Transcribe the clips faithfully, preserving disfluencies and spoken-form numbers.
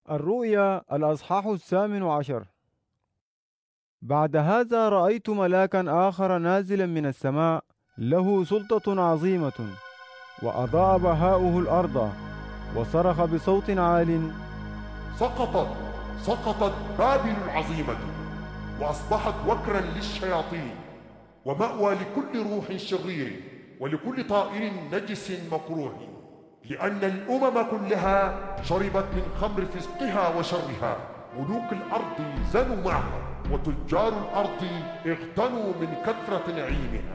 الرؤيا الأصحاح الثامن عشر. بعد هذا رأيت ملاكا آخر نازلا من السماء له سلطة عظيمة، وأضاء بهاؤه الأرض، وصرخ بصوت عال: سقطت سقطت بابل العظيمة، وأصبحت وكرا للشياطين، ومأوى لكل روح شرير، ولكل طائر نجس مكروه، لأن الأمم كلها شربت من خمر فسقها وشرها. ملوك الأرض زنوا معها، وتجار الأرض اغتنوا من كثرة نعيمها.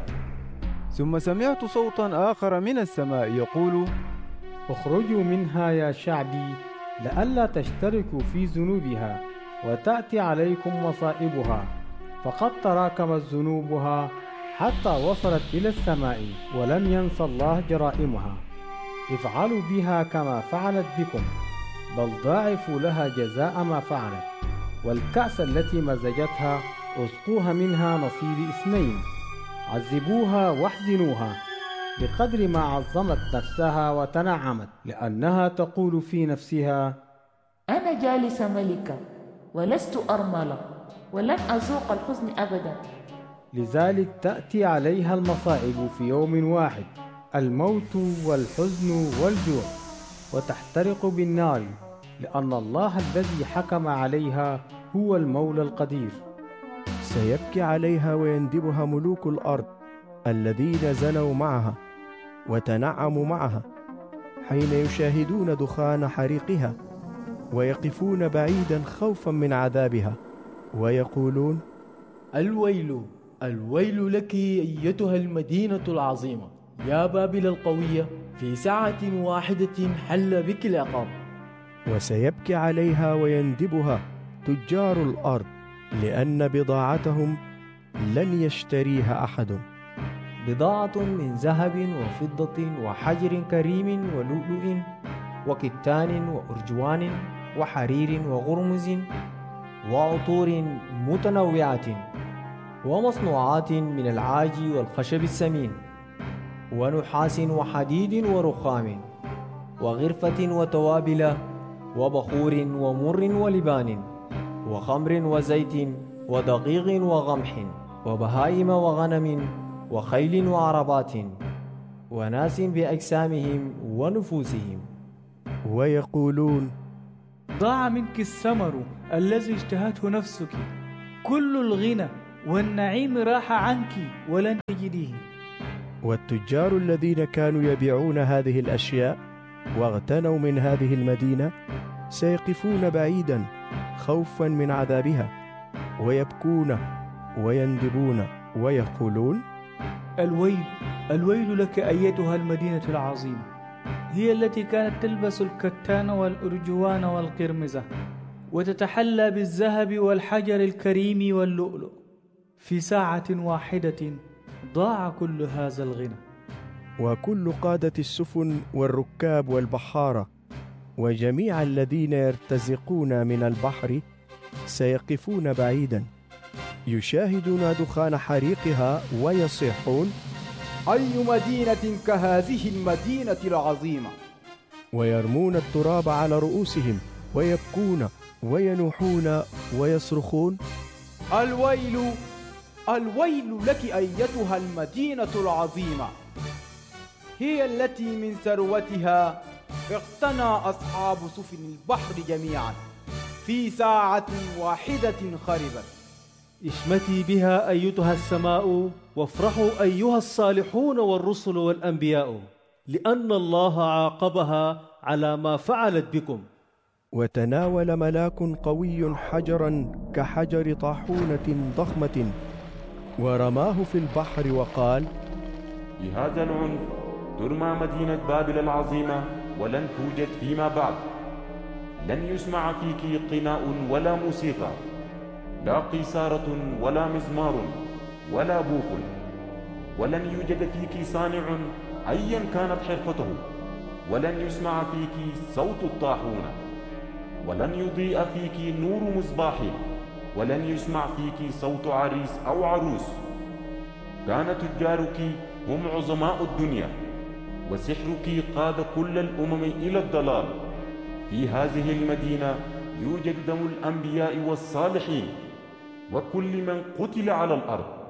ثم سمعت صوتا آخر من السماء يقول: اخرجوا منها يا شعبي، لئلا تشتركوا في ذنوبها وتأتي عليكم مصائبها، فقد تراكمت ذنوبها حتى وصلت إلى السماء، ولم ينس الله جرائمها. افعلوا بها كما فعلت بكم، بل ضاعفوا لها جزاء ما فعلت. والكأس التي مزجتها اسقوها منها نصيب اثنين، عذبوها واحزنوها بقدر ما عظمت نفسها وتنعمت، لأنها تقول في نفسها: أنا جالسة ملكة ولست أرملة، ولن أذوق الحزن أبدا. لذلك تأتي عليها المصائب في يوم واحد، الموت والحزن والجوع، وتحترق بالنار، لأن الله الذي حكم عليها هو المولى القدير. سيبكي عليها ويندبها ملوك الأرض الذين زنوا معها وتنعموا معها، حين يشاهدون دخان حريقها، ويقفون بعيدا خوفا من عذابها، ويقولون: الويل الويل لك أيتها المدينة العظيمة يا بابل القوية، في ساعة واحدة حل بك العقاب. وسيبكي عليها ويندبها تجار الأرض، لأن بضاعتهم لن يشتريها أحد. بضاعة من ذهب وفضة وحجر كريم ولؤلؤ وكتان وأرجوان وحرير وغرمز وعطور متنوعة ومصنوعات من العاج والخشب السمين ونحاس وحديد ورخام وغرفة وتوابل وبخور ومر ولبان وخمر وزيت ودقيق وغمح وبهائم وغنم وخيل وعربات وناس بأجسامهم ونفوسهم. ويقولون: ضاع منك الثمر الذي اشتهته نفسك، كل الغنى والنعيم راح عنك ولن تجديه. والتجار الذين كانوا يبيعون هذه الأشياء واغتنوا من هذه المدينة سيقفون بعيدا خوفا من عذابها، ويبكون ويندبون ويقولون: الويل الويل لك أيتها المدينة العظيمة، هي التي كانت تلبس الكتان والأرجوان والقرمزة، وتتحلى بالذهب والحجر الكريم واللؤلؤ. في ساعة واحدة ضاع كل هذا الغنى. وكل قادة السفن والركاب والبحارة وجميع الذين يرتزقون من البحر سيقفون بعيدا، يشاهدون دخان حريقها ويصيحون: أي مدينة كهذه المدينة العظيمة؟ ويرمون التراب على رؤوسهم ويبكون وينوحون ويصرخون: الويل الويل لك أيتها المدينة العظيمة، هي التي من ثروتها اقتنى أصحاب سفن البحر جميعا، في ساعة واحدة خربت. اشمتي بها أيتها السماء، وافرحوا أيها الصالحون والرسل والأنبياء، لأن الله عاقبها على ما فعلت بكم. وتناول ملاك قوي حجرا كحجر طاحونة ضخمة، ورماه في البحر وقال: بهذا العنف ترمى مدينة بابل العظيمة، ولن توجد فيما بعد. لن يسمع فيك قناء ولا موسيقى، لا قيثارة ولا مزمار ولا بوق، ولن يوجد فيك صانع أيا كانت حرفته، ولن يسمع فيك صوت الطاحونة، ولن يضيء فيك نور مصباح، ولن يسمع فيك صوت عريس أو عروس. كان تجارك هم عظماء الدنيا، وسحرك قاد كل الأمم إلى الضلال. في هذه المدينة يوجد دم الأنبياء والصالحين وكل من قتل على الأرض.